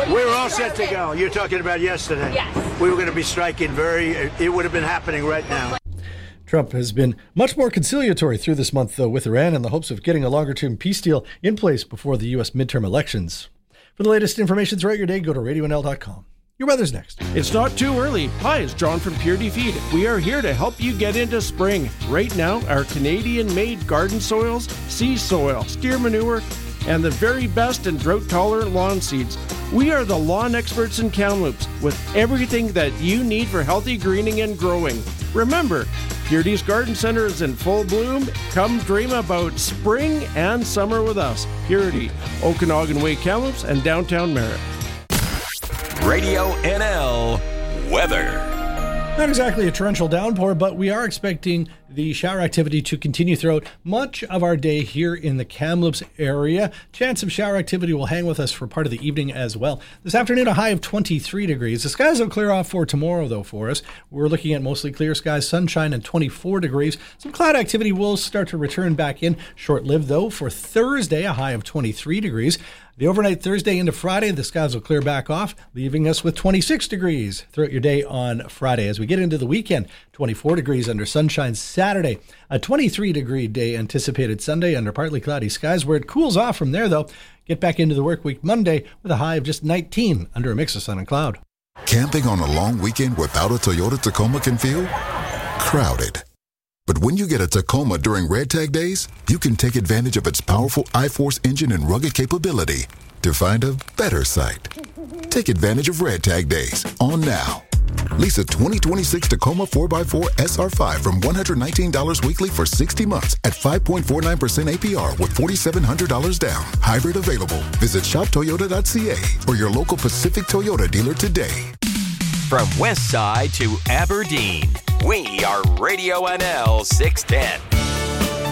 We were all set to go. You're talking about yesterday. Yes. We were going to be striking it would have been happening right now. Trump has been much more conciliatory through this month, though, with Iran in the hopes of getting a longer-term peace deal in place before the U.S. midterm elections. For the latest information throughout your day, go to RadioNL.com. Your weather's next. It's not too early. Hi, it's John from Purity Feed. We are here to help you get into spring. Right now, our Canadian-made garden soils, sea soil, steer manure, and the very best in drought-tolerant lawn seeds. We are the lawn experts in Kamloops with everything that you need for healthy greening and growing. Remember, Purity's Garden Center is in full bloom. Come dream about spring and summer with us. Purity, Okanagan Way, Kamloops, and downtown Merritt. Radio NL weather. Not exactly a torrential downpour, but we are expecting the shower activity to continue throughout much of our day here in the Kamloops area. Chance of shower activity will hang with us for part of the evening as well. This afternoon, a high of 23 degrees. The skies will clear off for tomorrow, though, for us. We're looking at mostly clear skies, sunshine, and 24 degrees. Some cloud activity will start to return back in. Short-lived, though, for Thursday, a high of 23 degrees. The overnight Thursday into Friday, the skies will clear back off, leaving us with 26 degrees throughout your day on Friday. As we get into the weekend, 24 degrees under sunshine Saturday, a 23-degree day anticipated Sunday under partly cloudy skies, where it cools off from there, though. Get back into the work week Monday with a high of just 19 under a mix of sun and cloud. Camping on a long weekend without a Toyota Tacoma can feel crowded. But when you get a Tacoma during Red Tag Days, you can take advantage of its powerful I-Force engine and rugged capability to find a better site. Take advantage of Red Tag Days on now. Lease a 2026 Tacoma 4x4 SR5 from $119 weekly for 60 months at 5.49% APR with $4,700 down. Hybrid available. Visit shoptoyota.ca or your local Pacific Toyota dealer today. From West Side to Aberdeen, we are Radio NL 610.